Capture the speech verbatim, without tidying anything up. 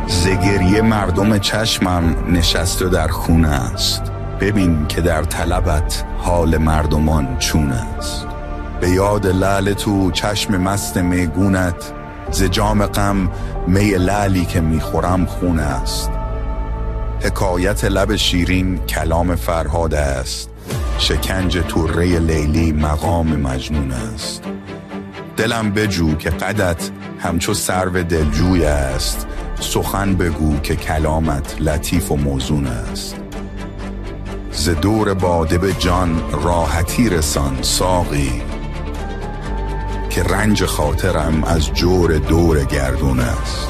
ز گریه مردم چشمم نشسته در خون است. ببین که در طلبت حال مردمان چون است. به یاد لعل تو چشم مست میگونت، ز جام غم می لعلی که میخورم خون است. حکایت لب شیرین کلام فرهاد است. شکنج طره لیلی مقام مجنون است. دلم بجو که قدت همچو سرو دلجوی است. سخن بگو که کلامت لطیف و موزون است. ز دور باده به جان راحتی رسان ساقی، که رنج خاطرم از جور دور گردون است.